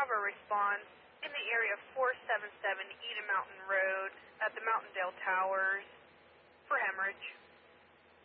Bravo responds in the area of 477 Eden Mountain Road at the Mountaindale Towers for hemorrhage.